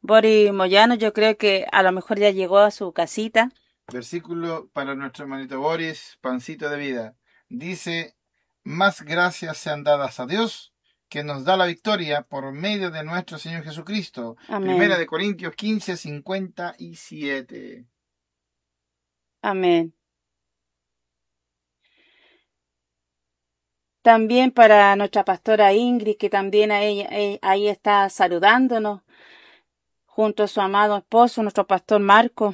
Boris Moyano, yo creo que a lo mejor ya llegó a su casita. Versículo para nuestro hermanito Boris, pancito de vida. Dice, más gracias sean dadas a Dios, que nos da la victoria por medio de nuestro Señor Jesucristo. Primera Amén. de Corintios 15:57. Amén. También para nuestra pastora Ingrid, que también ahí está saludándonos, junto a su amado esposo, nuestro pastor Marco.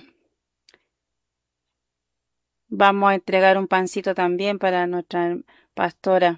Vamos a entregar un pancito también para nuestra pastora.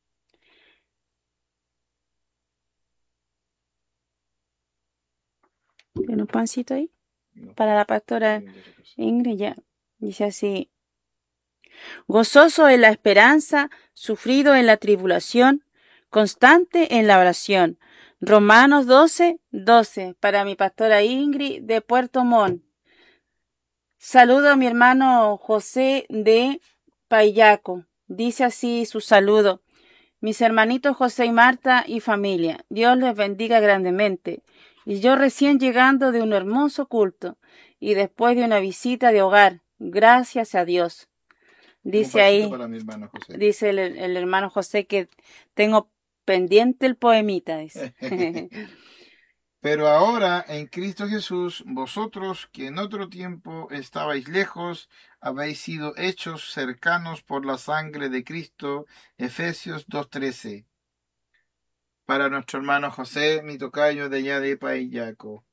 ¿Tiene un pancito ahí? Para la pastora Ingrid, ya. Dice así. Gozoso en la esperanza, sufrido en la tribulación, constante en la oración. Romanos 12:12, para mi pastora Ingrid de Puerto Montt. Saludo a mi hermano José de Payaco. Dice así su saludo. Mis hermanitos José y Marta y familia, Dios les bendiga grandemente. Y yo recién llegando de un hermoso culto y después de una visita de hogar, gracias a Dios. Dice ahí, para mi hermano José. dice el hermano José que tengo pendiente el poemita, dice. Pero ahora en Cristo Jesús, vosotros que en otro tiempo estabais lejos, habéis sido hechos cercanos por la sangre de Cristo. Efesios 2:13. Para nuestro hermano José, mi tocayo de allá de Payaco.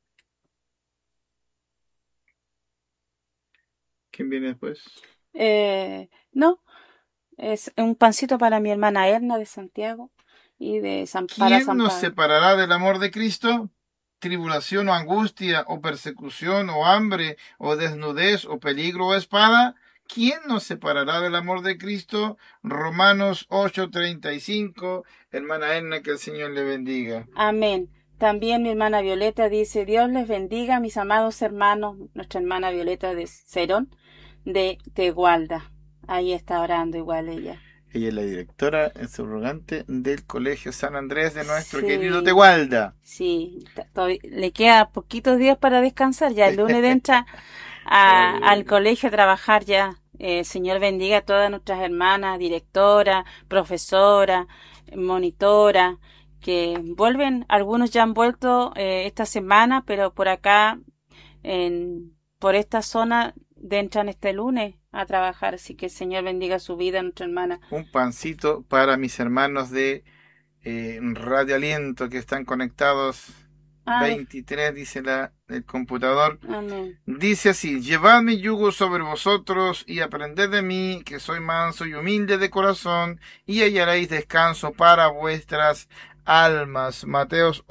¿Quién viene después? No, es un pancito para mi hermana Erna de Santiago y de para ¿Quién San nos Pablo. separará del amor de Cristo? ¿Tribulación o angustia o persecución o hambre o desnudez o peligro o espada? ¿Quién nos separará del amor de Cristo? Romanos 8:35. Hermana Erna, que el Señor le bendiga. Amén. También mi hermana Violeta dice, Dios les bendiga, mis amados hermanos, nuestra hermana Violeta de Cerón, de Tegualda. Ahí está orando igual ella. Ella es la directora subrogante del Colegio San Andrés de nuestro Sí, querido Tegualda. sí, le queda poquitos días para descansar, ya el lunes entra al colegio a trabajar ya. Señor bendiga a todas nuestras hermanas, directora, profesora, monitora, que vuelven, algunos ya han vuelto esta semana, pero por acá, por esta zona, entran este lunes a trabajar, así que el Señor bendiga su vida, nuestra hermana. Un pancito para mis hermanos de Radio Aliento que están conectados. 23 dice el computador. Amén. Dice así, llevad mi yugo sobre vosotros y aprended de mí, que soy manso y humilde de corazón, y hallaréis descanso para vuestras almas. Mateos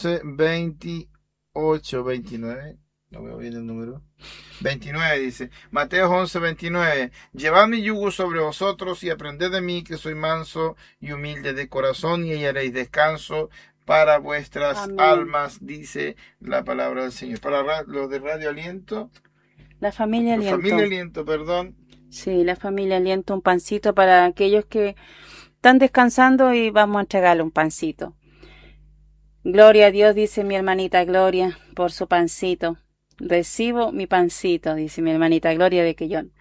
11:28-29. No veo bien el número. 29 dice, Mateo 11:29, llevad mi yugo sobre vosotros y aprended de mí, que soy manso y humilde de corazón, y hallaréis descanso para vuestras almas, dice la palabra del Señor. Para los de Radio Aliento. La familia Aliento. Familia Aliento, perdón. Sí, la familia Aliento, un pancito para aquellos que están descansando y vamos a entregarle un pancito. Gloria a Dios, dice mi hermanita Gloria, por su pancito. Recibo mi pancito, dice mi hermanita Gloria de Quellón.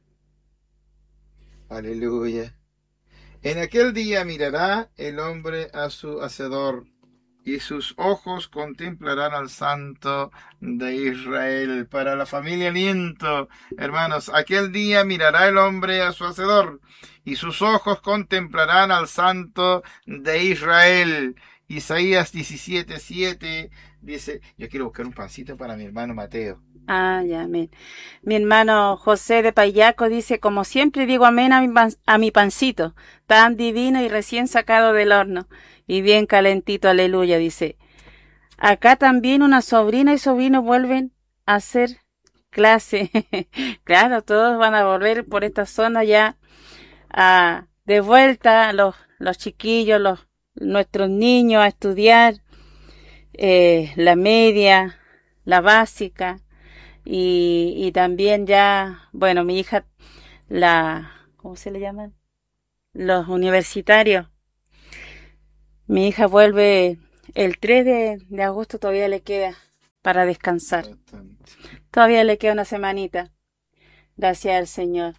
Aleluya. En aquel día mirará el hombre a su hacedor, y sus ojos contemplarán al Santo de Israel. Para la familia Aliento, hermanos, aquel día mirará el hombre a su hacedor, y sus ojos contemplarán al Santo de Israel. Isaías 17:7 dice, yo quiero buscar un pancito para mi hermano Mateo. Ah, ya, amén. Mi hermano José de Payaco dice, como siempre digo amén a mi pancito, tan divino y recién sacado del horno, y bien calentito, aleluya, dice. Acá también una sobrina y sobrino vuelven a hacer clase. Claro, todos van a volver por esta zona ya de vuelta, los chiquillos, nuestros niños a estudiar la media, la básica. Y también ya, bueno, mi hija, ¿cómo se le llaman? Los universitarios. Mi hija vuelve el 3 de agosto, todavía le queda para descansar. Bastante. Todavía le queda una semanita. Gracias al Señor.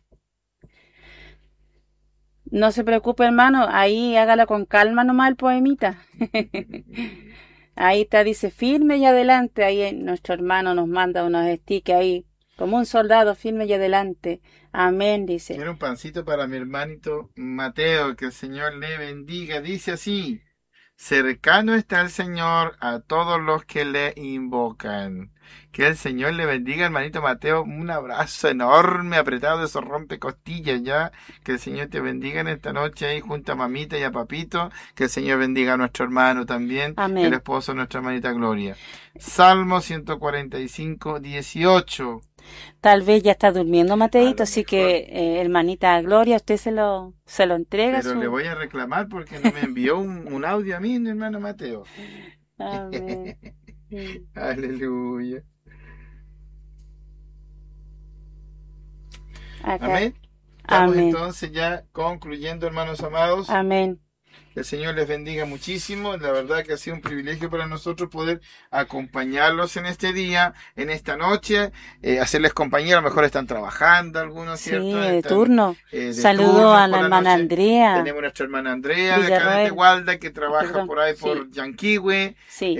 No se preocupe, hermano, ahí hágala con calma nomás el poemita. Ahí está, dice, firme y adelante. Ahí nuestro hermano nos manda unos stickers ahí, como un soldado, firme y adelante. Amén, dice. Quiero un pancito para mi hermanito Mateo, que el Señor le bendiga. Dice así: cercano está el Señor a todos los que le invocan. Que el Señor le bendiga, hermanito Mateo. Un abrazo enorme, apretado de esos rompecostillas ya. Que el Señor te bendiga en esta noche ahí junto a mamita y a papito. Que el Señor bendiga a nuestro hermano también. Amén. El esposo de nuestra hermanita Gloria. Salmo 145, 18. Tal vez ya está durmiendo, Mateito, así mejor. que, hermanita Gloria, usted se lo entrega. Pero le voy a reclamar porque no me envió un audio a mí, mi hermano Mateo. Amén. Aleluya. Acá. Amén. Estamos Amén. entonces ya concluyendo, hermanos amados. Amén. Que el Señor les bendiga muchísimo. La verdad que ha sido un privilegio para nosotros poder acompañarlos en este día, en esta noche, hacerles compañía. A lo mejor están trabajando algunos, Sí, ¿cierto? de Están, turno. de Saludo turno a por la la hermana noche. Andrea. Tenemos nuestra hermana Andrea de acá de Villarroel. Tegualda, que trabaja Perdón, por ahí sí. por Yanquihue, Sí,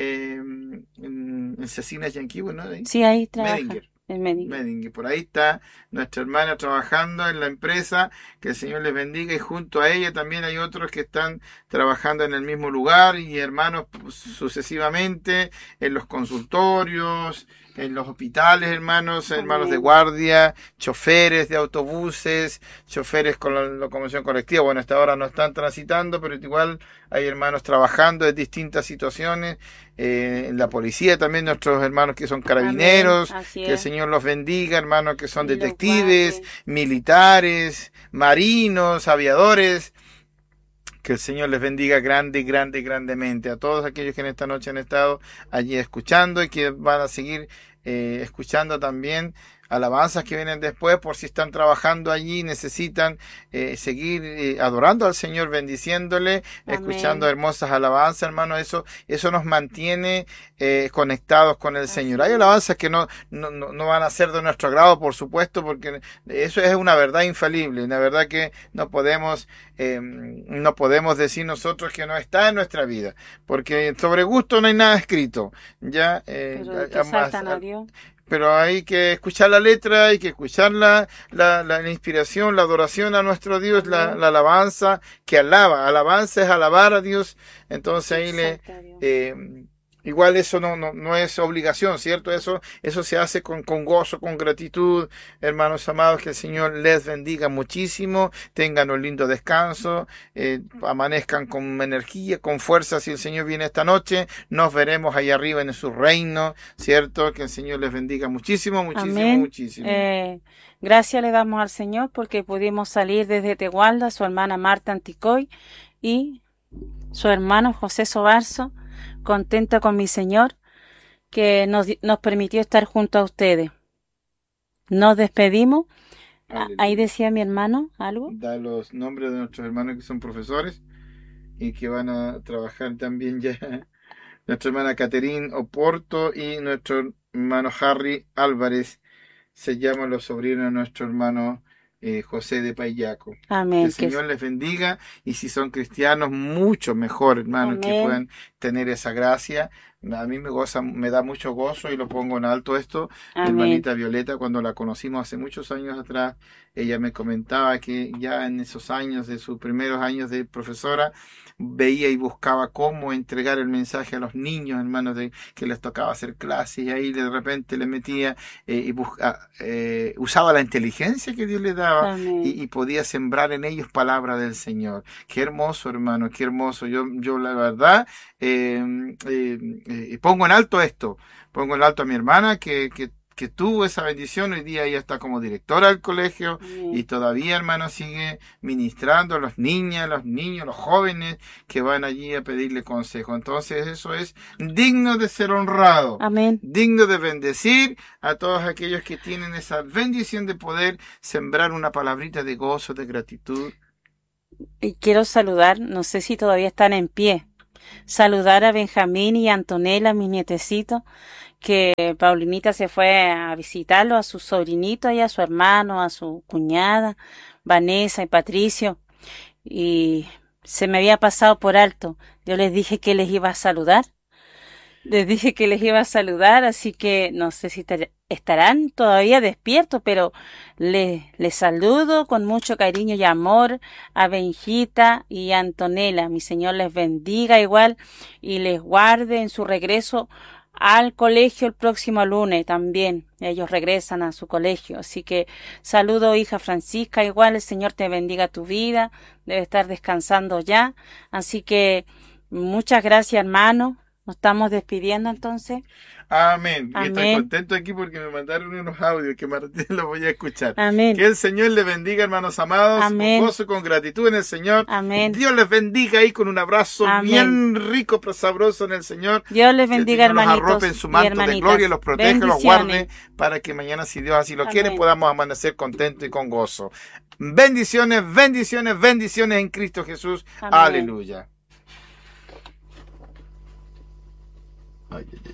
en Cecinas Yanquihue, ¿no? Ahí. sí, ahí trabaja. Medinger. En Medinger. Medinger. Por ahí está nuestra hermana trabajando en la empresa. Que el Señor les bendiga, y junto a ella también hay otros que están trabajando en el mismo lugar, y hermanos sucesivamente en los consultorios, en los hospitales, hermanos de Amén. guardia, choferes de autobuses, choferes con la locomoción colectiva. Bueno, hasta ahora no están transitando, pero igual hay hermanos trabajando en distintas situaciones. En la policía también, nuestros hermanos que son carabineros. Amén. Así Que el es. Señor los bendiga, hermanos que son Y los detectives, guarde. militares, marinos, aviadores. Que el Señor les bendiga grandemente a todos aquellos que en esta noche han estado allí escuchando, y que van a seguir escuchando también alabanzas que vienen después, por si están trabajando allí, necesitan seguir adorando al Señor, bendiciéndole, escuchando Amén. hermosas alabanzas, hermano. Eso nos mantiene conectados con el Así Señor. Hay es. alabanzas que no van a ser de nuestro agrado, por supuesto, porque eso es una verdad infalible, una verdad que no podemos decir nosotros que no está en nuestra vida, porque sobre gusto no hay nada escrito. Ya, Pero de que saltan a Dios. pero hay que escuchar la letra, hay que escuchar la inspiración, la adoración a nuestro Dios, la Amén. alabanza que alaba. Alabanza es alabar a Dios. Entonces Que ahí exalta a Dios. igual eso no es obligación, ¿cierto? Eso se hace con gozo, con gratitud. Hermanos amados, que el Señor les bendiga muchísimo. Tengan un lindo descanso. Amanezcan con energía, con fuerza. Si el Señor viene esta noche, nos veremos ahí arriba en su reino, ¿cierto? Que el Señor les bendiga muchísimo. Amén. Gracias le damos al Señor porque pudimos salir desde Tegualda, su hermana Marta Anticoy y su hermano José Sobarzo, contenta con mi Señor que nos permitió estar junto a ustedes. Nos despedimos. Ahí decía mi hermano algo. Da los nombres de nuestros hermanos que son profesores y que van a trabajar también ya. Nuestra hermana Caterine Oporto y nuestro hermano Harry Álvarez, se llaman los sobrinos de nuestro hermano José de Payaco. Amén. Que el Señor les bendiga, y si son cristianos, mucho mejor, hermanos, que puedan tener esa gracia. A mí me da mucho gozo, y lo pongo en alto esto. Mi hermanita Violeta, cuando la conocimos hace muchos años atrás, ella me comentaba que ya en esos años, de sus primeros años de profesora, veía y buscaba cómo entregar el mensaje a los niños, hermanos, que les tocaba hacer clases, y ahí de repente le metía usaba la inteligencia que Dios le daba, y podía sembrar en ellos palabra del Señor. Qué hermoso, hermano, qué hermoso. Yo la verdad pongo en alto esto, pongo en alto a mi hermana que tuvo esa bendición. Hoy día ella está como directora del colegio, y todavía, hermano, sigue ministrando a las niñas, los niños, los jóvenes que van allí a pedirle consejo. Entonces eso es digno de ser honrado. Amén. Digno de bendecir a todos aquellos que tienen esa bendición de poder sembrar una palabrita de gozo, de gratitud. Y quiero saludar, no sé si todavía están en pie, saludar a Benjamín y a Antonella, mis nietecitos, que Paulinita se fue a visitarlo, a su sobrinito y a su hermano, a su cuñada, Vanessa y Patricio, y se me había pasado por alto. Yo les dije que les iba a saludar. Les dije que les iba a saludar, así que no sé si estarán todavía despiertos, pero les saludo con mucho cariño y amor a Benjita y a Antonella. Mi Señor les bendiga igual y les guarde en su regreso al colegio el próximo lunes también. Ellos regresan a su colegio. Así que saludo, hija Francisca, igual el Señor te bendiga tu vida. Debe estar descansando ya. Así que muchas gracias, hermano. Nos estamos despidiendo entonces. Amén. Y estoy Amén. contento aquí porque me mandaron unos audios que Martín los voy a escuchar. Amén. Que el Señor les bendiga, hermanos amados. Amén. Con gozo, con gratitud en el Señor. Amén. Dios les bendiga ahí con un abrazo Amén. bien rico, pero sabroso en el Señor. Dios les Que el bendiga, Señor hermanitos los arrope en su y manto de hermanitas. gloria, los proteja, los Bendiciones. guarde, para que mañana, si Dios así lo Amén. quiere, podamos amanecer contentos y con gozo. Bendiciones, bendiciones, bendiciones en Cristo Jesús. Amén. Aleluya. Ay, ay, ay.